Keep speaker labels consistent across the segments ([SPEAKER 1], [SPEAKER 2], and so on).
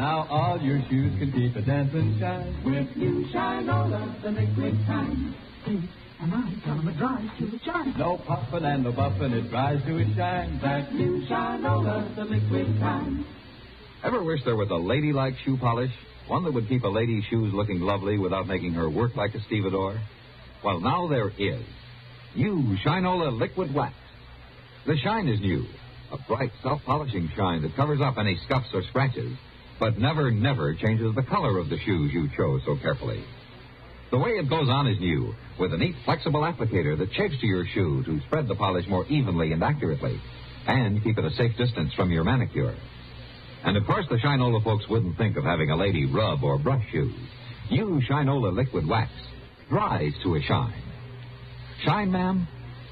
[SPEAKER 1] Now all your shoes can keep a dancing shine.
[SPEAKER 2] With new Shinola, the liquid kind. And I tell them it dries to a shine.
[SPEAKER 1] No puffin' and no buffin', it dries to a shine.
[SPEAKER 2] That new Shinola, the liquid kind.
[SPEAKER 3] Ever wish there was a ladylike shoe polish? One that would keep a lady's shoes looking lovely without making her work like a stevedore? Well, now there is. New Shinola Liquid Wax. The shine is new. A bright, self-polishing shine that covers up any scuffs or scratches, but never changes the color of the shoes you chose so carefully. The way it goes on is new, with a neat, flexible applicator that shapes to your shoe to spread the polish more evenly and accurately, and keep it a safe distance from your manicure. And, of course, the Shinola folks wouldn't think of having a lady rub or brush shoes. New Shinola Liquid Wax dries to a shine. Shine, ma'am?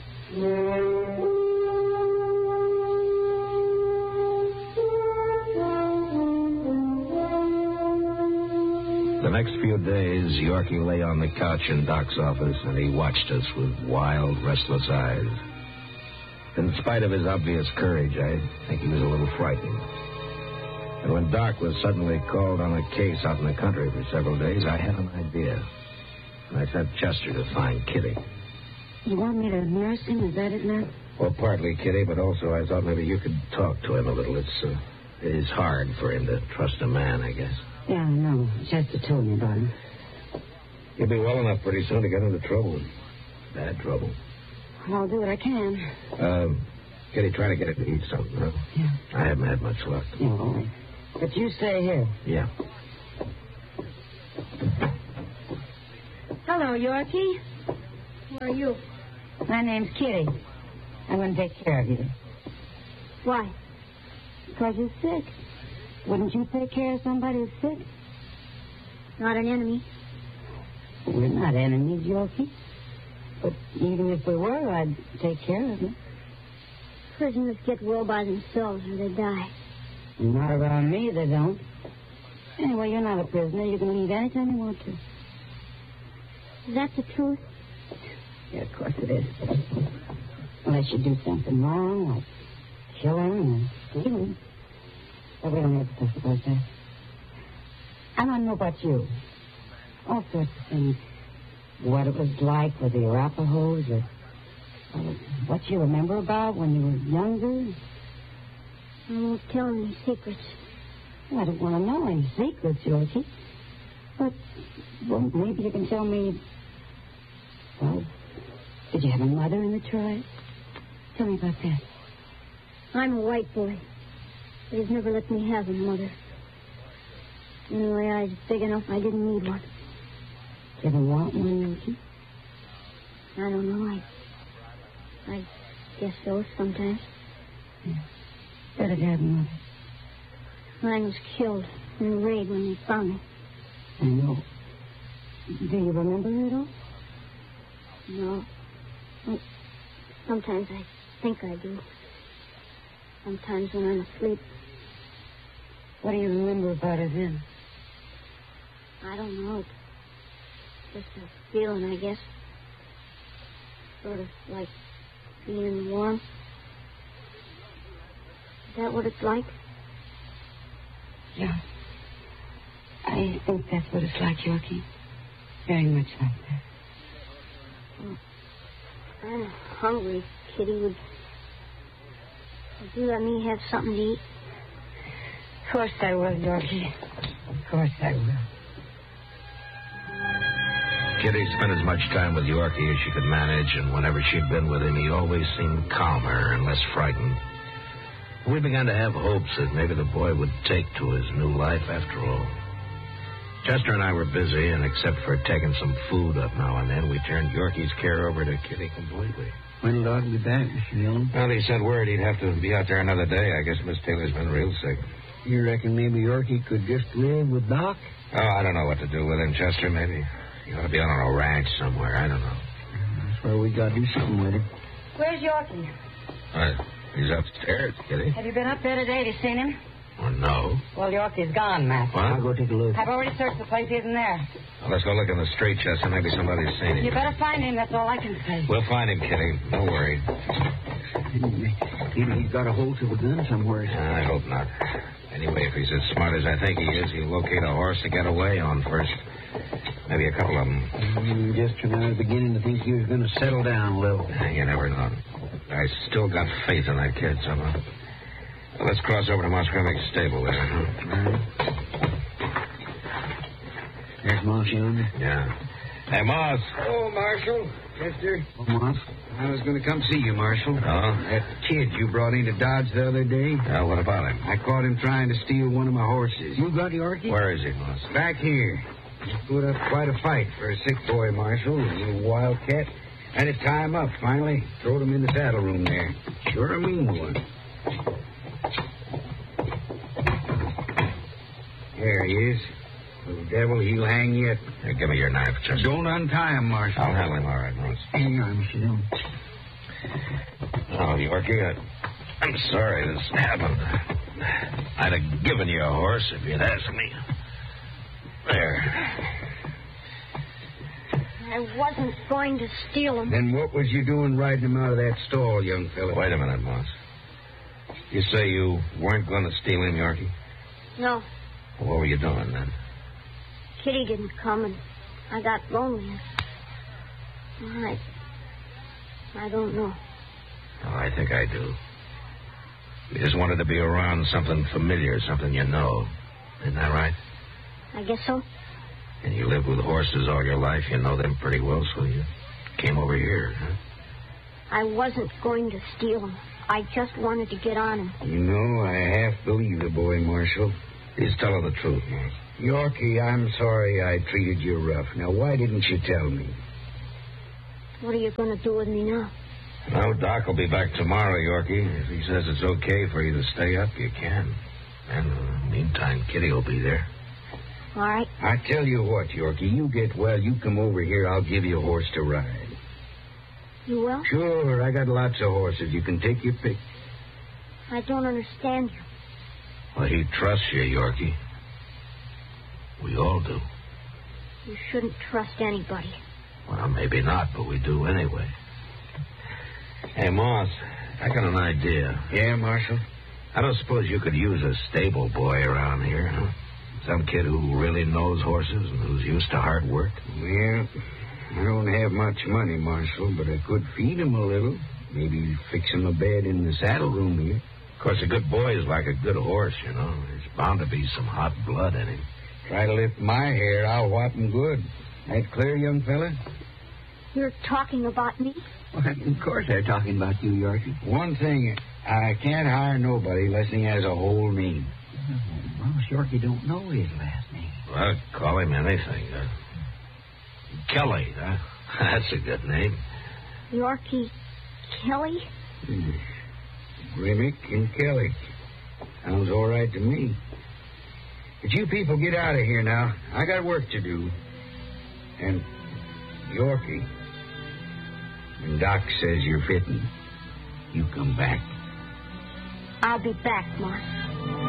[SPEAKER 4] The next few days, Yorkie lay on the couch in Doc's office, and he watched us with wild, restless eyes. In spite of his obvious courage, I think he was a little frightened. And when Doc was suddenly called on a case out in the country for several days, I had an idea. And I sent Chester to find Kitty.
[SPEAKER 5] You want me to nurse him? Is that it, Matt?
[SPEAKER 4] Well, partly, Kitty, but also I thought maybe you could talk to him a little. It is hard for him to trust a man, I guess.
[SPEAKER 5] Yeah, I know. Chester told me about him.
[SPEAKER 4] He'll be well enough pretty soon to get into trouble. Bad trouble.
[SPEAKER 5] I'll do what I can.
[SPEAKER 4] Kitty, try to get him to eat something, huh?
[SPEAKER 5] Yeah.
[SPEAKER 4] I haven't had much luck.
[SPEAKER 5] Oh, but you stay here.
[SPEAKER 4] Yeah.
[SPEAKER 5] Hello, Yorkie.
[SPEAKER 6] Who are you?
[SPEAKER 5] My name's Kitty. I'm going to take care of you.
[SPEAKER 6] Why?
[SPEAKER 5] Because you're sick. Wouldn't you take care of somebody who's sick?
[SPEAKER 6] Not an enemy.
[SPEAKER 5] We're not enemies, Yorkie. But even if we were, I'd take care of you.
[SPEAKER 6] Prisoners get well by themselves or they die.
[SPEAKER 5] Not around me, they don't. Anyway, you're not a prisoner. You can leave anytime you want to.
[SPEAKER 6] Is that the truth?
[SPEAKER 5] Yeah, of course it is. Unless you do something wrong, like killing or stealing. But we don't have to talk about that. I want to know about you. All sorts of things. What it was like with the Arapahoes, or what you remember about when you were younger.
[SPEAKER 6] I won't tell any secrets.
[SPEAKER 5] Well, I don't want to know any secrets, Yorkie. But, well, maybe you can tell me, well, did you have a mother in the tribe? Tell me about that.
[SPEAKER 6] I'm a white boy. They've never let me have a mother. Anyway, I was big enough I didn't need one.
[SPEAKER 5] Did you ever want one, Yorkie?
[SPEAKER 6] I don't know. I guess so sometimes.
[SPEAKER 5] Yeah. Where did you have a mother?
[SPEAKER 6] Mine was killed in a raid when they found me.
[SPEAKER 5] I know. Do you remember her at all?
[SPEAKER 6] No. Well, sometimes I think I do. Sometimes when I'm asleep.
[SPEAKER 5] What do you remember about her then?
[SPEAKER 6] I don't know. It's just a feeling, I guess. Sort of like being warm. Is that what it's like?
[SPEAKER 5] Yeah. I think that's what it's like, Yorkie. Very much like that.
[SPEAKER 6] Oh, I'm hungry, Kitty. Would you let me have something to eat?
[SPEAKER 5] Of course I will, Yorkie. Of course I will.
[SPEAKER 4] Kitty spent as much time with Yorkie as she could manage, and whenever she'd been with him, he always seemed calmer and less frightened. We began to have hopes that maybe the boy would take to his new life after all. Chester and I were busy, and except for taking some food up now and then, we turned Yorkie's care over to Kitty completely.
[SPEAKER 7] When'll Doc be back, Mr. Dillon?
[SPEAKER 4] Well, he sent word he'd have to be out there another day. I guess Miss Taylor's been real sick.
[SPEAKER 7] You reckon maybe Yorkie could just live with Doc?
[SPEAKER 4] Oh, I don't know what to do with him, Chester. Maybe he ought to be on a ranch somewhere. I don't know.
[SPEAKER 7] That's where we got to do something with him.
[SPEAKER 5] Where's Yorkie?
[SPEAKER 4] He's upstairs, Kitty.
[SPEAKER 5] Have you been up there today? Have you seen him?
[SPEAKER 4] Oh, no.
[SPEAKER 5] Well, Yorkie's gone, Matt.
[SPEAKER 4] What?
[SPEAKER 7] I'll go take a look.
[SPEAKER 5] I've already searched the place. He isn't there.
[SPEAKER 4] Well, let's go look in the street, Chester. Maybe somebody's seen him.
[SPEAKER 5] You better find him. That's all I can say.
[SPEAKER 4] We'll find him, Kitty. Don't worry.
[SPEAKER 7] Maybe he's got a hold of a gun somewhere.
[SPEAKER 4] I hope not. Anyway, if he's as smart as I think he is, he'll locate a horse to get away on first. Maybe a couple of them.
[SPEAKER 7] Just when I was beginning to think he was going to settle down a little.
[SPEAKER 4] You never know. I still got faith in that kid somehow. Well, let's cross over to Moskowic's stable there.
[SPEAKER 7] There's Moss yonder.
[SPEAKER 4] Yeah. Hey, Moss.
[SPEAKER 8] Oh, Marshal. Mister.
[SPEAKER 7] Oh, Moss.
[SPEAKER 8] I was going to come see you, Marshal.
[SPEAKER 4] Oh?
[SPEAKER 8] That kid you brought into Dodge the other day.
[SPEAKER 4] What about him?
[SPEAKER 8] I caught him trying to steal one of my horses.
[SPEAKER 7] You got Yorkie?
[SPEAKER 4] Where is he, Moss?
[SPEAKER 8] Back here. He put up quite a fight for a sick boy, Marshal. A little wildcat. Had to tie him up, finally. Throwed him in the saddle room there. Sure a mean one. There he is. Little devil, he'll hang yet.
[SPEAKER 4] Here, give me your knife, Chester.
[SPEAKER 8] Don't untie him, Marshal.
[SPEAKER 4] I'll handle him all right, Moss.
[SPEAKER 7] Hang on, Mr. Dillon.
[SPEAKER 4] Oh, Yorkie, I'm sorry this happened. I'd have given you a horse if you'd asked me. There.
[SPEAKER 6] I wasn't going to steal him.
[SPEAKER 8] Then what was you doing riding him out of that stall, young fella?
[SPEAKER 4] Wait a minute, Moss. You say you weren't going to steal him, Yorkie?
[SPEAKER 6] No,
[SPEAKER 4] Well, what were you doing then?
[SPEAKER 6] Kitty didn't come, and I got lonely. I don't know.
[SPEAKER 4] Oh, I think I do. You just wanted to be around something familiar, something you know. Isn't that right?
[SPEAKER 6] I guess so.
[SPEAKER 4] And you lived with horses all your life. You know them pretty well, so you came over here, huh?
[SPEAKER 6] I wasn't going to steal him. I just wanted to get on him.
[SPEAKER 8] You know, I half believe the boy, Marshal.
[SPEAKER 4] He's telling the truth, Moss.
[SPEAKER 8] Yorkie, I'm sorry I treated you rough. Now, why didn't you tell me?
[SPEAKER 6] What are you going to do with me now?
[SPEAKER 4] No, Doc will be back tomorrow, Yorkie. If he says it's okay for you to stay up, you can. And in the meantime, Kitty will be there.
[SPEAKER 6] All right.
[SPEAKER 8] I tell you what, Yorkie, you get well, you come over here, I'll give you a horse to ride.
[SPEAKER 6] You will?
[SPEAKER 8] Sure, I got lots of horses. You can take your pick.
[SPEAKER 6] I don't understand you.
[SPEAKER 4] Well, he trusts you, Yorkie. We all do.
[SPEAKER 6] You shouldn't trust anybody.
[SPEAKER 4] Well, maybe not, but we do anyway. Hey, Moss, I got an idea.
[SPEAKER 8] Yeah, Marshal?
[SPEAKER 4] I don't suppose you could use a stable boy around here, huh? Some kid who really knows horses and who's used to hard work.
[SPEAKER 8] Well, I don't have much money, Marshal, but I could feed him a little. Maybe fix him a bed in the saddle room here.
[SPEAKER 4] Of course, a good boy is like a good horse, you know. There's bound to be some hot blood in him.
[SPEAKER 8] Try to lift my hair, I'll whop him good. That clear, young fella?
[SPEAKER 6] You're talking about me?
[SPEAKER 7] Well, of course they're talking about you, Yorkie.
[SPEAKER 8] One thing, I can't hire nobody unless he has a whole name.
[SPEAKER 7] Oh, Moss Yorkie don't know his last name.
[SPEAKER 4] Well, call him anything. Kelly, huh? That's a good name.
[SPEAKER 6] Yorkie Kelly?
[SPEAKER 8] Grimmick and Kelly. Sounds all right to me. But you people get out of here now. I got work to do. And Yorkie, when Doc says you're fitting, you come back.
[SPEAKER 6] I'll be back, Moss.